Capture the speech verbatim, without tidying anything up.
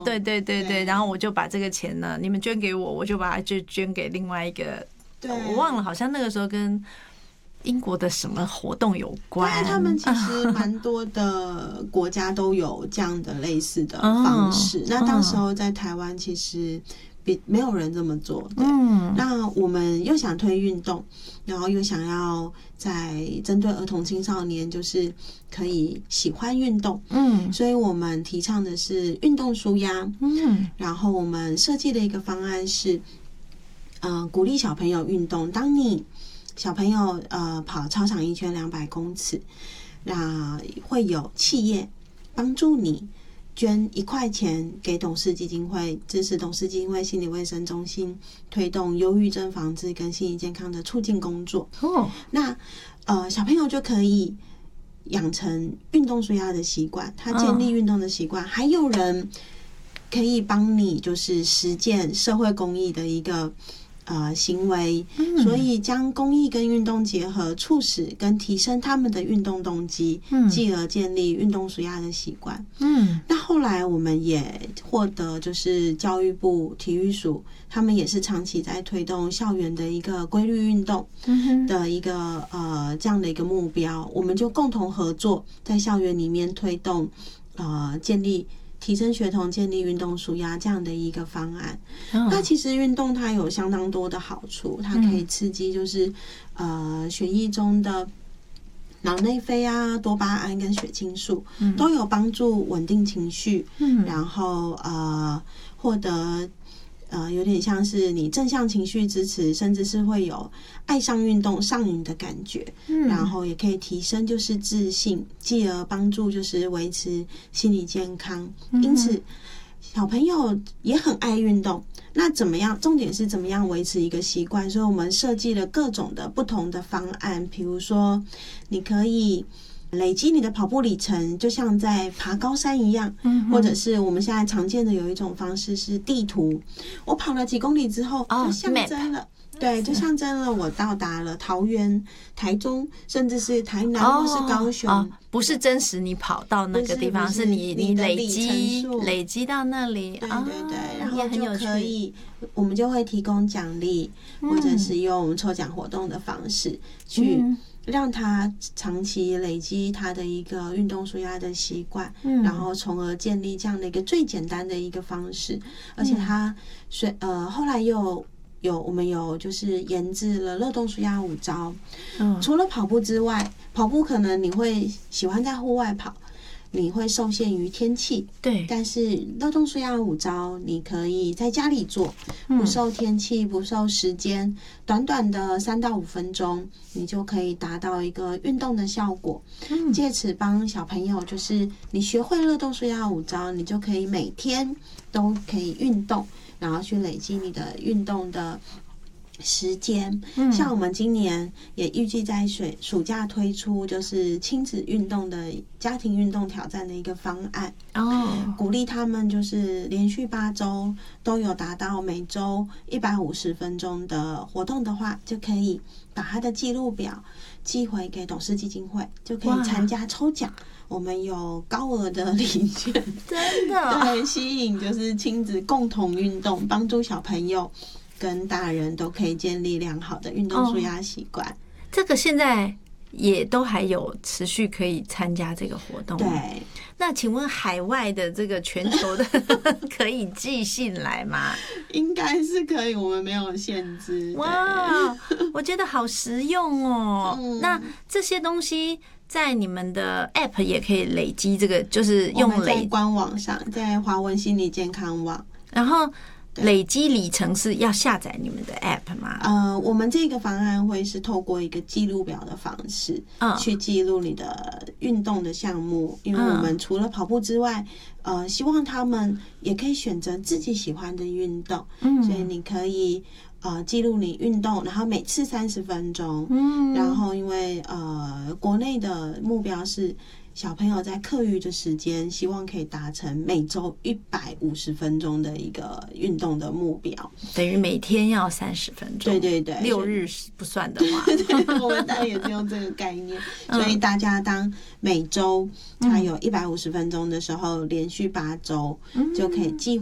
对对对 对, 对，然后我就把这个钱呢，你们捐给我，我就把它就捐给另外一个，我忘了，好像那个时候跟英国的什么活动有关。 对，他们其实蛮多的国家都有这样的类似的方式。哦、那当时候在台湾其实比没有人这么做，对。嗯，那我们又想推运动，然后又想要在针对儿童青少年，就是可以喜欢运动，嗯，所以我们提倡的是运动舒压，嗯，然后我们设计的一个方案是，呃，鼓励小朋友运动。当你小朋友呃跑操场一圈两百公尺，那会有企业帮助你捐一块钱给董事基金会，支持董事基金会心理卫生中心推动忧郁症防治跟心理健康的促进工作。哦，那呃小朋友就可以养成运动舒压的习惯，他建立运动的习惯，哦，还有人可以帮你就是实践社会公益的一个呃行为，嗯，所以将公益跟运动结合，促使跟提升他们的运动动机，嗯，继而建立运动舒压的习惯。嗯，那后来我们也获得就是教育部体育署，他们也是长期在推动校园的一个规律运动的一个呃这样的一个目标，我们就共同合作在校园里面推动呃建立提升学童建立运动舒压这样的一个方案。哦，那其实运动它有相当多的好处，它可以刺激就是呃血液中的脑内啡啊、多巴胺跟血清素，嗯，都有帮助稳定情绪，嗯，然后呃获得呃，有点像是你正向情绪支持，甚至是会有爱上运动上瘾的感觉，嗯，然后也可以提升就是自信，继而帮助就是维持心理健康。嗯，因此小朋友也很爱运动，那怎么样？重点是怎么样维持一个习惯？所以我们设计了各种的不同的方案，比如说你可以累积你的跑步里程，就像在爬高山一样，嗯，或者是我们现在常见的有一种方式是地图，我跑了几公里之后，就象征了，哦，对，就象征了我到达了桃园、台中，甚至是台南，哦，或是高雄，哦， 不是真实你跑到那个地方，是, 是你你累积累积到那里， 对对对，哦，然后就可以，我们就会提供奖励，嗯，或者是用我们抽奖活动的方式去，嗯，让他长期累积他的一个运动舒压的习惯，嗯，然后从而建立这样的一个最简单的一个方式，而且他随呃后来又有我们有就是研制了乐动舒压五招，嗯，除了跑步之外，跑步可能你会喜欢在户外跑，你会受限于天气， 对， 但是乐动舒压五招你可以在家里做，不受天气，不受时间，短短的三到五分钟，你就可以达到一个运动的效果，嗯，借此帮小朋友，就是你学会乐动舒压五招，你就可以每天都可以运动，然后去累积你的运动的时间，嗯，像我们今年也预计在水暑假推出就是亲子运动的家庭运动挑战的一个方案，哦，鼓励他们就是连续八周都有达到每周一百五十分钟的活动的话，就可以把他的记录表寄回给董事基金会，就可以参加抽奖。我们有高额的礼券， 真的对，吸引就是亲子共同运动，帮助小朋友跟大人都可以建立良好的运动舒压习惯，哦。 这个现在也都还有持续可以参加这个活动。 对， 那请问海外的这个全球的可以寄信来吗？ 应该是可以，我们没有限制。 哇，我觉得好实用哦。嗯，那这些东西在你们的 App 也可以累积，这个就是用累， 我们在官网上，在华文心理健康网， 然后累积里程是要下载你们的 App 吗？ 呃，我们这个方案会是透过一个记录表的方式，嗯，去记录你的运动的项目，因为我们除了跑步之外，呃，希望他们也可以选择自己喜欢的运动，嗯，所以你可以呃记录你运动，然后每次三十分钟，嗯，然后因为呃国内的目标是小朋友在课余的时间，希望可以达成每周一百五十分钟的一个运动的目标， 等于每天要三十分钟。 对对对， 六日不算的话， 对，我们当然也是用这个概念。所以大家当每周它有一百五十分钟的时候，连续八周就可以计